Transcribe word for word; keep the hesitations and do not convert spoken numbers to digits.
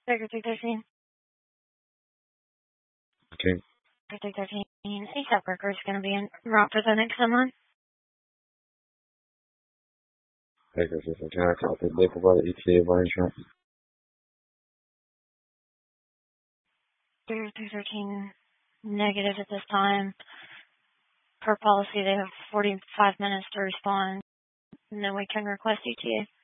Baker three thirteen. Okay. Baker three thirteen. ASAP worker is going to be in route for the next someone. Baker three thirteen, I copy. They provide E T A by insurance. Baker three thirteen. Negative at this time. Per policy, they have forty-five minutes to respond, and then we can request E T A.